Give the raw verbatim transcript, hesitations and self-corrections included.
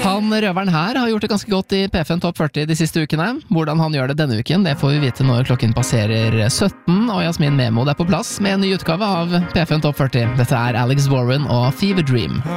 Han røveren her har gjort det ganske godt i P fem Topp førti de siste ukene. Hvordan han gjør det denne uken, det får vi vite når klokken passerer sytten, og Jasmin Memo er på plass med en ny utgave av P fem Topp førti. Dette er Alex Warren og Fever Dream.